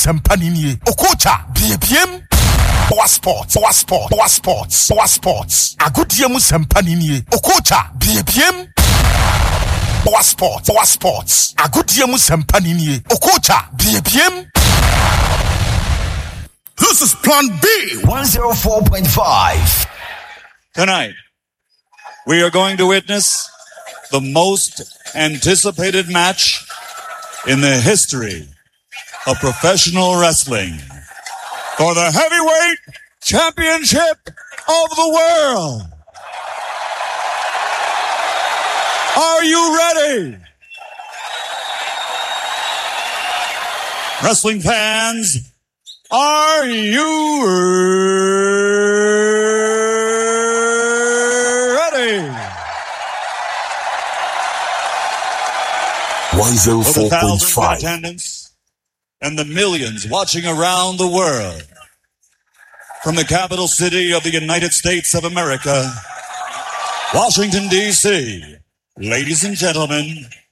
Sempanini, Okocha, BPM. Power sports. A good diemu Sempanini, Okocha, BPM. Power sports. A good diemu Sempanini, Okocha, BPM. This is Plan B 104.5. Tonight, we are going to witness the most anticipated match in the history of professional wrestling for the heavyweight championship of the world. Are you ready? Wrestling fans, are you ready? 104.5. Attendance and the millions watching around the world. From the capital city of the United States of America, Washington, D.C., ladies and gentlemen,